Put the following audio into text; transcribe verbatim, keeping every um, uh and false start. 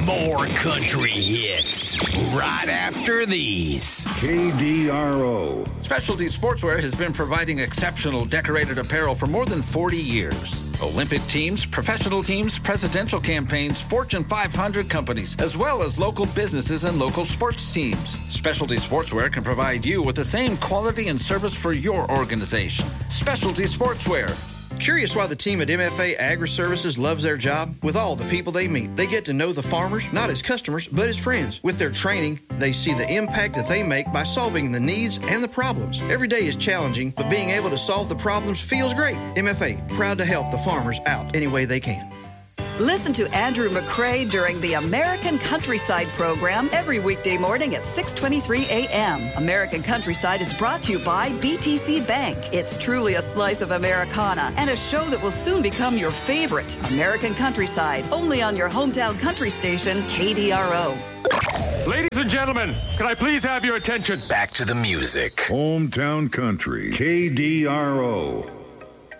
More country hits right after these. K D R O. Specialty Sportswear has been providing exceptional decorated apparel for more than forty years. Olympic teams, professional teams, presidential campaigns, Fortune five hundred companies, as well as local businesses and local sports teams. Specialty Sportswear can provide you with the same quality and service for your organization. Specialty Sportswear. Curious why the team at M F A Agri-Services loves their job? With all the people they meet, they get to know the farmers, not as customers, but as friends. With their training, they see the impact that they make by solving the needs and the problems. Every day is challenging, but being able to solve the problems feels great. M F A, proud to help the farmers out any way they can. Listen to Andrew McCrae during the American Countryside program every weekday morning at six twenty-three a.m. American Countryside is brought to you by B T C Bank. It's truly a slice of Americana and a show that will soon become your favorite. American Countryside, only on your hometown country station, K D R O. Ladies and gentlemen, can I please have your attention? Back to the music. Hometown Country. K D R O.